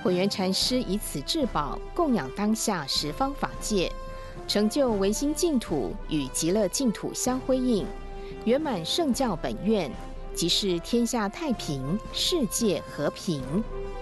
慧远禅师以此至宝供养当下十方法界，成就唯心净土与极乐净土相辉映，圆满圣教本愿，即是天下太平，世界和平。